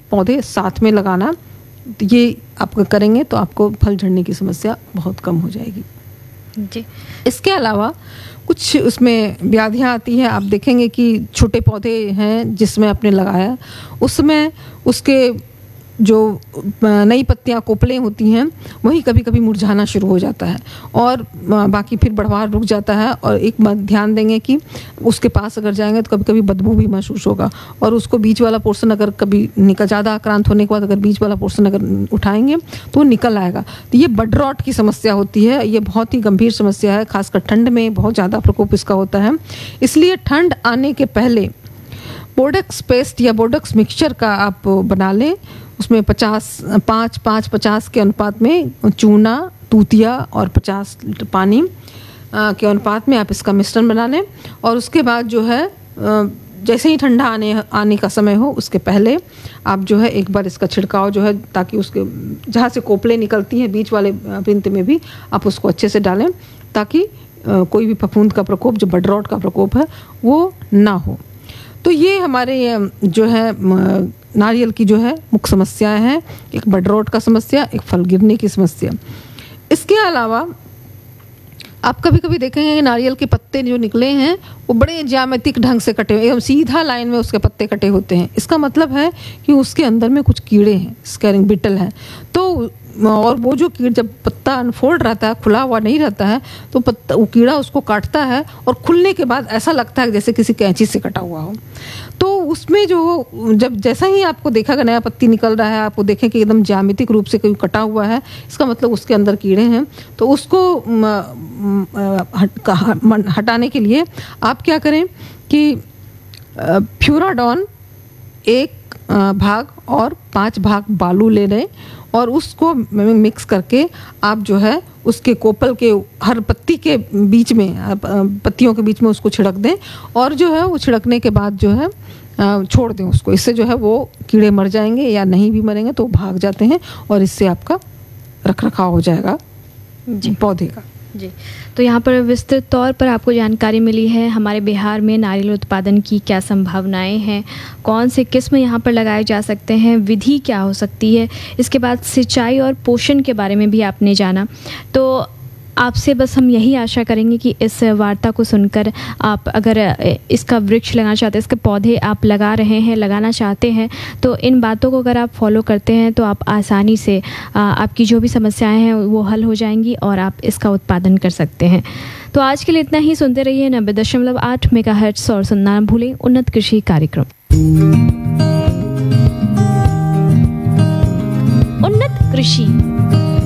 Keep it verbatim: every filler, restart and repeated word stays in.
पौधे साथ में लगाना, ये आप करेंगे तो आपको फल झड़ने की समस्या बहुत कम हो जाएगी जी। इसके अलावा कुछ उसमें व्याधियाँ आती हैं। आप देखेंगे कि छोटे पौधे हैं जिसमें आपने लगाया, उसमें उसके जो नई पत्तियां कोपलें होती हैं वही कभी कभी मुरझाना शुरू हो जाता है और बाकी फिर बढ़वार रुक जाता है। और एक बात ध्यान देंगे कि उसके पास अगर जाएंगे तो कभी कभी बदबू भी महसूस होगा और उसको बीच वाला पोर्शन अगर कभी निकल ज़्यादा आक्रांत होने के बाद अगर बीच वाला पोर्शन अगर उठाएंगे तो वो निकल आएगा। तो ये बड रॉट की समस्या होती है, ये बहुत ही गंभीर समस्या है, खासकर ठंड में बहुत ज़्यादा प्रकोप इसका होता है। इसलिए ठंड आने के पहले बोर्डक्स पेस्ट या बोर्डक्स मिक्सचर का आप बना लें। उसमें पचास पाँच पाँच पचास के अनुपात में चूना, तूतिया और पचास लीटर पानी के अनुपात में आप इसका मिश्रण बना लें। और उसके बाद जो है जैसे ही ठंडा आने आने का समय हो उसके पहले आप जो है एक बार इसका छिड़काव जो है, ताकि उसके जहाँ से कोपलें निकलती हैं बीच वाले प्रिंत में भी आप उसको अच्छे से डालें, ताकि कोई भी फफूंद का प्रकोप, जो बड रॉट का प्रकोप है, वो ना हो। तो ये हमारे जो है नारियल की जो है मुख्य समस्याएं हैं, एक बड रॉट का समस्या, एक फल गिरने की समस्या। इसके अलावा आप कभी कभी देखेंगे कि नारियल के पत्ते जो निकले हैं वो बड़े ज्यामितिक ढंग से कटे हुए, एकदम सीधा लाइन में उसके पत्ते कटे होते हैं। इसका मतलब है कि उसके अंदर में कुछ कीड़े हैं, स्कैरिंग बिटल हैं। तो और वो जो कीड़ा जब पत्ता अनफोल्ड रहता है, खुला हुआ नहीं रहता है, तो पत्ता वो कीड़ा उसको काटता है और खुलने के बाद ऐसा लगता है जैसे किसी कैंची से कटा हुआ हो। तो उसमें जो जब जैसा ही आपको देखा कि नया पत्ती निकल रहा है, आपको देखें कि एकदम ज्यामितिक रूप से कोई कटा हुआ है, इसका मतलब उसके अंदर कीड़े हैं। तो उसको हटाने के लिए आप क्या करें कि फ्यूराडॉन एक भाग और पांच भाग बालू ले लें और उसको मिक्स करके आप जो है उसके कोपल के हर पत्ती के बीच में, पत्तियों के बीच में उसको छिड़क दें। और जो है वो छिड़कने के बाद जो है छोड़ दें उसको। इससे जो है वो कीड़े मर जाएंगे, या नहीं भी मरेंगे तो भाग जाते हैं और इससे आपका रख रखाव हो जाएगा जी पौधे का। जी, तो यहाँ पर विस्तृत तौर पर आपको जानकारी मिली है हमारे बिहार में नारियल उत्पादन की क्या संभावनाएं हैं, कौन से किस्म यहाँ पर लगाए जा सकते हैं, विधि क्या हो सकती है। इसके बाद सिंचाई और पोषण के बारे में भी आपने जाना। तो आपसे बस हम यही आशा करेंगे कि इस वार्ता को सुनकर आप अगर इसका वृक्ष लगाना चाहते हैं, इसके पौधे आप लगा रहे हैं, लगाना चाहते हैं, तो इन बातों को अगर आप फॉलो करते हैं तो आप आसानी से आपकी जो भी समस्याएं हैं वो हल हो जाएंगी और आप इसका उत्पादन कर सकते हैं। तो आज के लिए इतना ही। सुनते रहिए नब्बे दशमलव आठ मेगाहर्ट्ज़ और सुनना न भूलें उन्नत कृषि कार्यक्रम। उन्नत कृषि